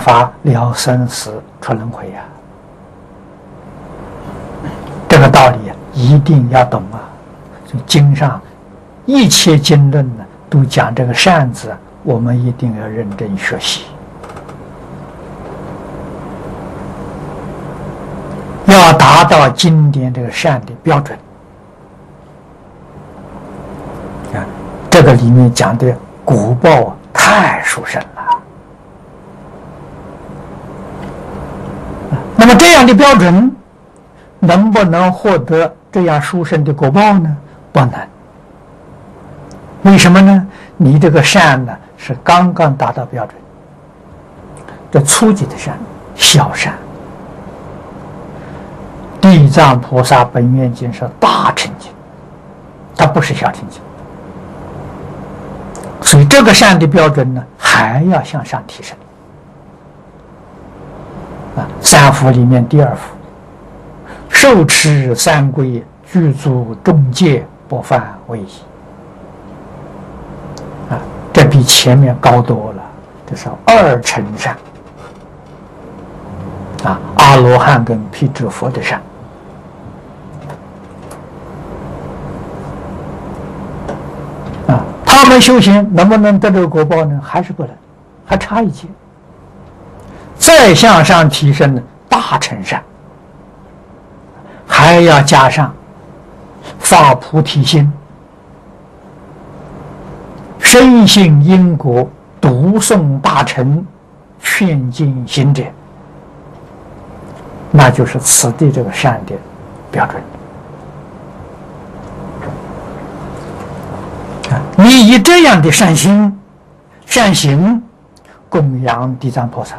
法了生死出轮回呀。这个道理一定要懂啊！所以经上一切经论呢，都讲这个善字，我们一定要认真学习，要达到经典这个善的标准。啊，这个里面讲的果报太殊胜了。那么这样的标准，能不能获得这样殊胜的果报呢？不能。为什么呢？你这个善呢，是刚刚达到标准，这初级的善，小善。地藏菩萨本愿经是大乘经，它不是小乘经，所以这个善的标准呢，还要向上提升。三福里面第二福，受持三规，具足众戒，不犯违仪。这比前面高多了，这是二乘善。阿罗汉跟辟支佛的善。他们修行能不能得这个果报呢？还是不能，还差一截。再向上提升的大乘善，还要加上发菩提心，深信因果，读诵大乘，劝进行者，那就是此地这个善的标准。你以这样的善心、善行供养地藏菩萨，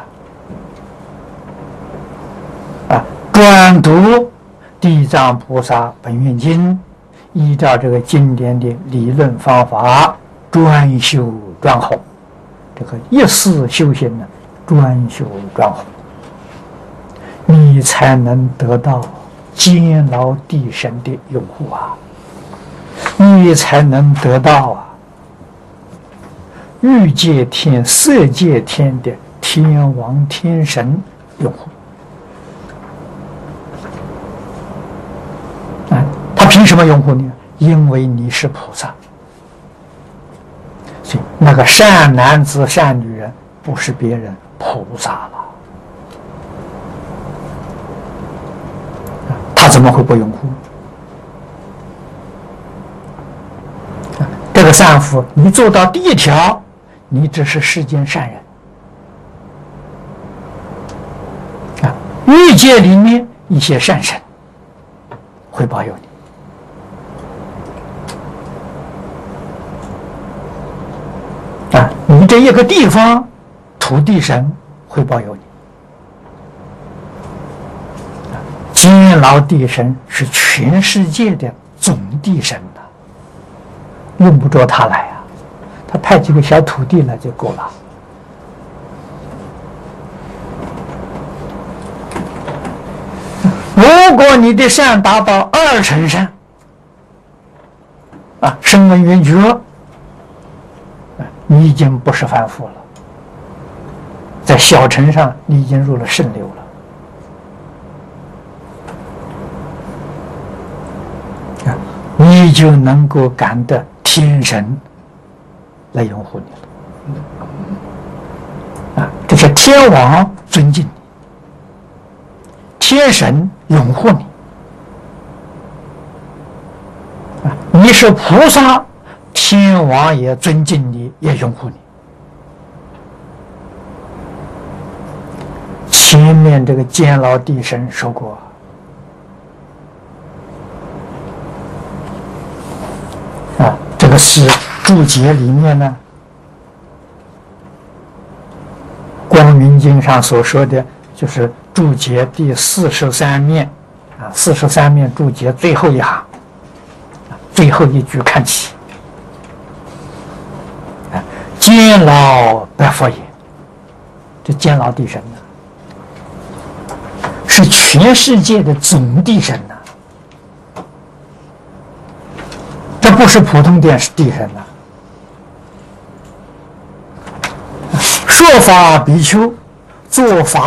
专读地藏菩萨本愿经，依照这个经典的理论方法专修专弘，这个一世修行呢，专修专弘，你才能得到监牢地神的拥护啊，你才能得到欲界天、色界天的天王天神拥护。他凭什么拥护你？因为你是菩萨。所以那个善男子、善女人不是别人，菩萨了。他怎么会不拥护？这个善福，你做到第一条，你只是世间善人。欲界里面一些善神会保佑你。你这一个地方，土地神会保佑你。监牢地神是全世界的总地神呐，用不着他来啊，他派几个小土地来就够了。如果你的善达到二乘善，声闻缘觉，你已经不是凡夫了，在小乘上你已经入了圣流了，你就能够感得天神来拥护你了。这些天王尊敬你，天神拥护你，你是菩萨，天王也尊敬你，也拥护你。前面这个监牢地神说过，这个是注解里面呢，光明经上所说的，就是注解第43面，43面注解最后一行，最后一句看起。监牢白佛也，这监牢地神呢，是全世界的总地神呐，这不是普通的地神呐。说法比丘做法